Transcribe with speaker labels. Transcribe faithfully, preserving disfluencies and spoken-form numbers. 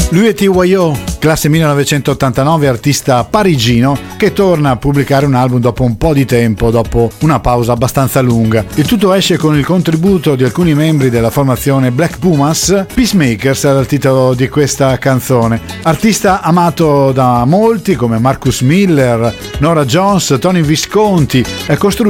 Speaker 1: Lui è T Y O, classe millenovecentottantanove, artista parigino che torna a pubblicare un album dopo un po' di tempo, dopo una pausa abbastanza lunga. Il tutto esce con il contributo di alcuni membri della formazione Black Pumas. Peacemakers era il titolo di questa canzone. Artista amato da molti come Marcus Miller, Norah Jones, Tony Visconti, è costruito